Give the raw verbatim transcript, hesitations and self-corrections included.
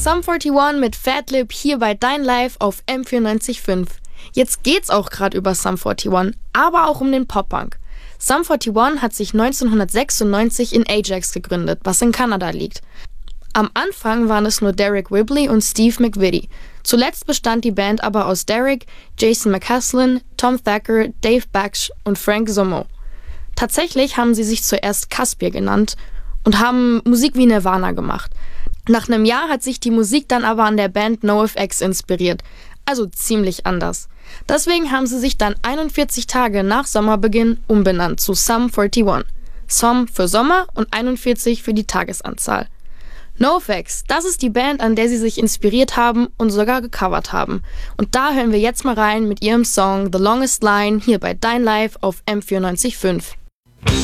Sum einundvierzig mit Fatlip hier bei Dein Live auf M vierundneunzig Komma fünf. Jetzt geht's auch gerade über Sum einundvierzig, aber auch um den Pop-Punk. Sum einundvierzig hat sich neunzehnhundertsechsundneunzig in Ajax gegründet, was in Kanada liegt. Am Anfang waren es nur Derek Whibley und Steve McVitie. Zuletzt bestand die Band aber aus Derek, Jason McCaslin, Tom Thacker, Dave Baksh und Frank Zomo. Tatsächlich haben sie sich zuerst Caspier genannt und haben Musik wie Nirvana gemacht. Nach einem Jahr hat sich die Musik dann aber an der Band NoFX inspiriert, also ziemlich anders. Deswegen haben sie sich dann einundvierzig Tage nach Sommerbeginn umbenannt zu Sum einundvierzig. Sum für Sommer und einundvierzig für die Tagesanzahl. NoFX, das ist die Band, an der sie sich inspiriert haben und sogar gecovert haben. Und da hören wir jetzt mal rein mit ihrem Song The Longest Line hier bei Dein Live auf M vierundneunzig Komma fünf.